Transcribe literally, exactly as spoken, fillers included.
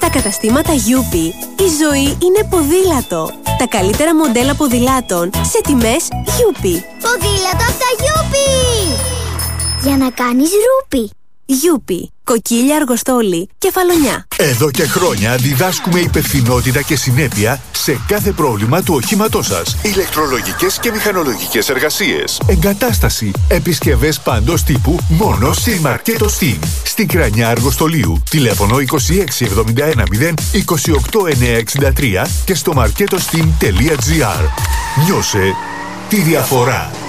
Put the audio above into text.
Στα καταστήματα Γιούπι η ζωή είναι ποδήλατο. Τα καλύτερα μοντέλα ποδηλάτων σε τιμές Γιούπι. Ποδήλατο από τα Γιούπι! Για να κάνεις ρούπι. Γιούπι. Κοκκίλια, αργοστόλι, κεφαλονιά. Εδώ και χρόνια διδάσκουμε υπευθυνότητα και συνέπεια σε κάθε πρόβλημα του οχήματός σας. Ηλεκτρολογικές και μηχανολογικές εργασίες. Εγκατάσταση. Επισκευές παντός τύπου μόνο στη Μαρκέτο Steam. Στην Κρανιά Αργοστολίου. Τηλέφωνο είκοσι έξι εβδομήντα ένα μηδέν είκοσι οκτώ εννιακόσια εξήντα τρία και στο μαρκέτο στιμ τελεία τζι άρ. Νιώσε τη διαφορά.